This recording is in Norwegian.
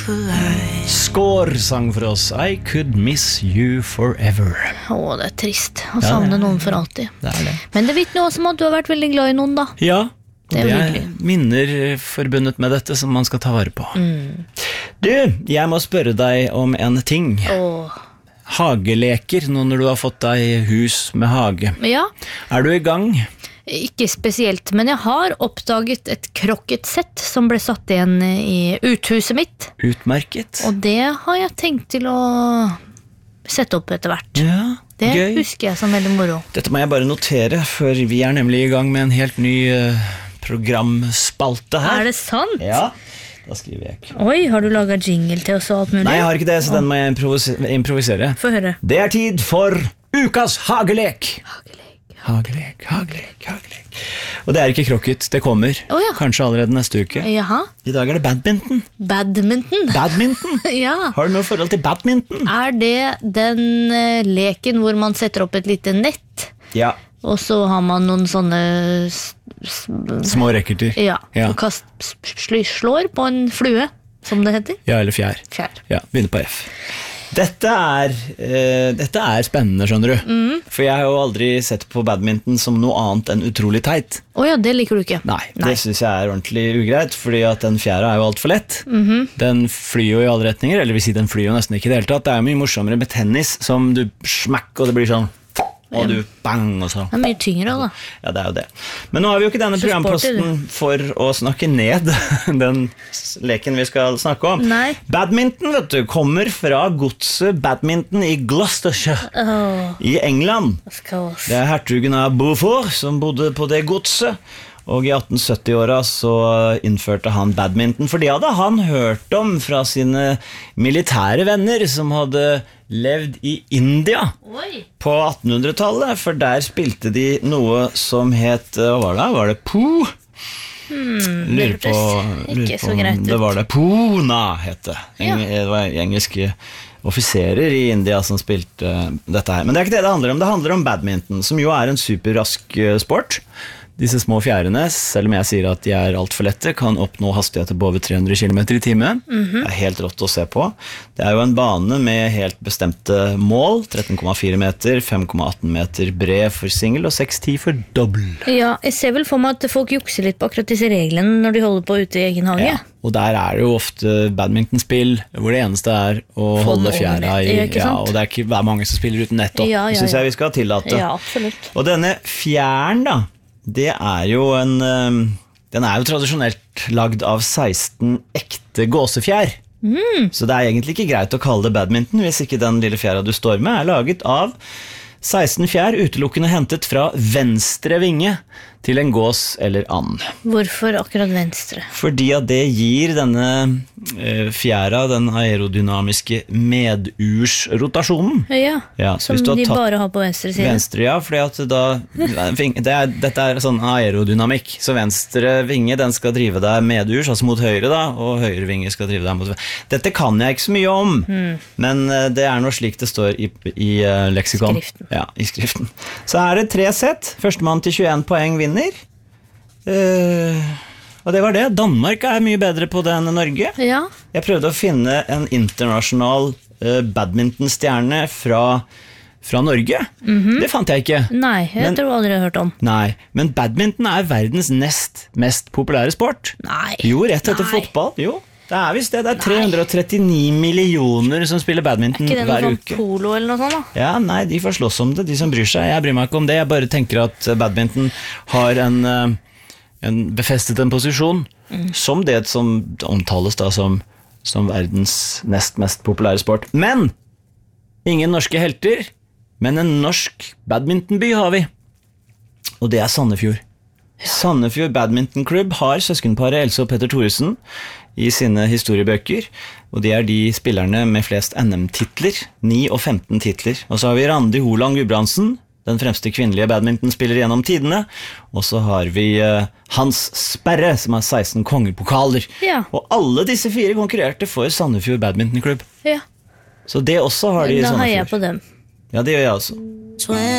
Skår sang for oss I could miss you forever. Det trist å savne noen for alltid. Det det. Men det vitner også om at du har vært veldig glad i noen da. Ja, det minner forbundet med dette som man skal ta vare på. Du, jeg må spørre deg om en ting. Hageleker, nå når du har fått deg hus med hage. Ja. Du i gang? Ikke spesielt, men jeg har oppdaget et kroketsett som ble satt igjen i uthuset mitt. Utmerket. Og det har jeg tenkt til å sette opp etter hvert. Ja, det gøy. Husker jeg som veldig moro. Dette må jeg bare notere, for vi nemlig i gang med en helt ny programspalte her. Det sant? Ja, da skriver jeg ikke. Oi, har du laget jingle til oss og alt mulig? Nei, jeg har ikke det, så den må jeg improvisere. Få høre. Det tid for ukas hagelek. Hagelek. Og det ikke krokket, det kommer. Kanskje allerede neste uke. Jaha. I dag det badminton. Badminton? Ja. Har du noe forhold til badminton? Det den leken hvor man setter opp et lite nett? Ja. Og så har man noen sånne små rekkerter. Ja. Og slår på en flue, som det heter. Ja, eller fjær. Ja, begynner på F. Dette spennende, skjønner du. For jeg har jo aldri sett på badminton som noe annet enn utrolig teit. Ja, det liker du ikke. Nei, det synes jeg ordentlig ugreit, fordi at den fjæra jo alt for lett. Den flyr jo i alle retninger, eller vil si den flyr jo nesten ikke i det hele tatt. Det mye morsommere med tennis, som du smakk, og det blir sånn, og du bang, og så. Det mye tyngre da. Ja, det jo det. Men nå har vi jo ikke denne programposten for å snakke ned den leken vi skal snakke om. Nei. Badminton, vet du, kommer fra godset badminton i Gloucestershire i England. Det hertugen av Beaufort som bodde på det godset. Og i 1870-åra så innførte han badminton, for det hadde han hørt om fra sine militære venner som hadde levd i India på 1800-tallet, for der spilte de noe som het, hva var det? Poo? Lurer på det var det Puna het det. Det var engelske offiserer i India som spilte dette her. Men det ikke det handler om. Det handler om badminton, som jo en superrask sport. Disse små fjærene, selv om jeg sier at de alt for lette, kan oppnå hastigheter på over 300 km i timen. Det helt rått å se på. Det jo en bane med helt bestemte mål, 13,4 meter, 5,18 meter bred for single og 6,10 for dobbel. Ja, jeg ser vel for meg at folk jukser litt på akkurat disse reglene når de holder på ute i egen hage. Ja, og der det jo ofte badmintonspill, hvor det eneste å holde fjæra i. Ja, og det ikke mange som spiller uten nettopp. Det synes jeg vi skal tillate. Ja, absolutt. Og denne fjæren da, det jo den jo tradisjonelt lagd av 16 ekte gåsefjær. Så det egentlig ikke greit å kalle det badminton hvis ikke den lille fjæra du står med laget av 16 fjær utelukkende hentet fra venstre vinge til en gås eller and. Hvorfor akkurat venstre? Fordi at det gir denne fjæra den aerodynamiske medursrotasjonen. Ja, som de bare har på venstre side. Venstre, ja, fordi at dette sånn aerodynamikk. Så venstre vinge, den skal drive deg medurs, altså mot høyre da, og høyre vinge skal drive deg mot venstre. Dette kan jeg ikke så mye om, men det noe slik det står i leksikon. Skriften. Ja, i skriften. Så det 3 sett. Førstemann til 21 poeng vinner. Og det var det. Danmark mye bedre på det enn Norge. Ja. Jeg prøvde å finne en internasjonal badmintonstjerne fra Norge. Det fant jeg ikke. Nei, jeg tror aldri jeg har hørt om. Nei, men badminton verdens nest mest populære sport. Nei. Jo, rett etter fotball. Jo, det visst det. Det 339 millioner som spiller badminton hver uke. Ikke det noe sånn polo eller noe sånt da? Ja, nei, de får slåss om det, de som bryr seg. Jeg bryr meg ikke om det, jeg bare tenker at badminton har befestet en posisjon som det som omtales da som verdens nest mest populære sport. Men ingen norske helter, men en norsk badmintonby har vi. Og det Sandefjord. Sandefjord badmintonklubb har søskenparet Else og Petter Thoresen i sine historiebøker, og de de spillerne med flest NM-titler, 9 og 15 titler. Og så har vi Randi Holand Gudbrandsen, den fremste kvinnelige badmintonspiller gjennom tidene, og så har vi Hans Sperre, som har 16 kongepokaler. Ja. Og alle disse 4 konkurrerte for Sandefjord badmintonklubb. Ja. Så det også har de i Sandefjord. Da har jeg på dem. Ja, det gjør jeg også.